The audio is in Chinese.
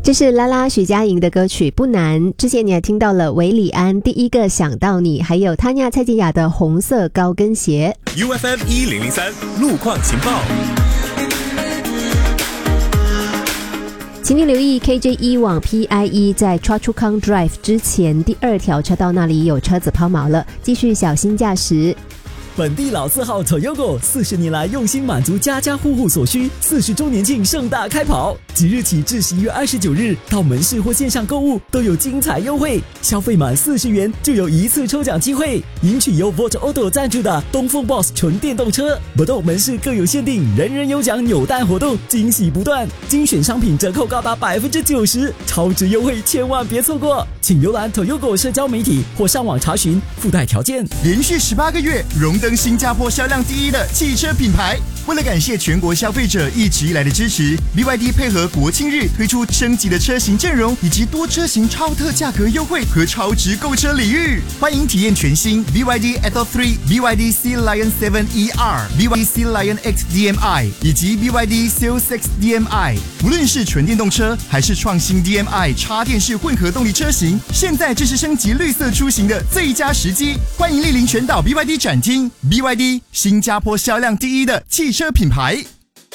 这是拉拉许佳莹的歌曲不难，之前你还听到了韦礼安第一个想到你，还有他亚蔡健雅的红色高跟鞋。 UFM 1003路况情报， 请你留意 KJ1 往 PIE 在 Choa Chu Kang Drive 之前第2条车道那里有车子抛锚了，继续小心驾驶。 本地老字号 Toyota 40年来用心满足家家户户所需，40周年庆盛大开跑，即日起至11月29日，到门市或线上购物都有精彩优惠，消费满40元就有一次抽奖机会，赢取由 Volt Auto 赞助的东风 Boss 纯电动车。不动门市各有限定，人人有奖扭蛋活动，惊喜不断，精选商品折扣高达90%，超值优惠千万别错过。请浏览 Toyota 社交媒体或上网查询附带条件。 连续18个月荣登新加坡销量第1的汽车品牌。为了感谢全国消费者一直以来的支持， BYD 配合国庆日推出升级的车型阵容，以及多车型超特价格优惠和超值购车礼遇。欢迎体验全新 BYD Atto 3、BYD Sea Lion 7ER、BYD Sea Lion X DMI 以及 BYD Seal 6 DMI。无论是纯电动车还是创新 DMI 插电式混合动力车型，现在正是升级绿色出行的最佳时机。欢迎莅临全岛 BYD 展厅， BYD 新加坡销量第1的汽车品牌。